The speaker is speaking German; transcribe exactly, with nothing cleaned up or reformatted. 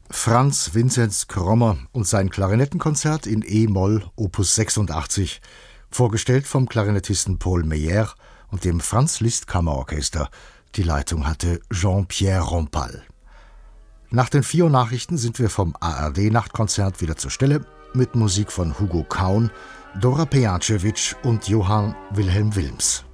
Franz Vinzenz Krommer und sein Klarinettenkonzert in E-Moll Opus sechsundachtzig, vorgestellt vom Klarinettisten Paul Meyer und dem Franz-Liszt-Kammerorchester. Die Leitung hatte Jean-Pierre Rampal. Nach den vier Uhr Nachrichten sind wir vom A R D-Nachtkonzert wieder zur Stelle mit Musik von Hugo Kaun, Dora Pejacevic und Johann Wilhelm Wilms.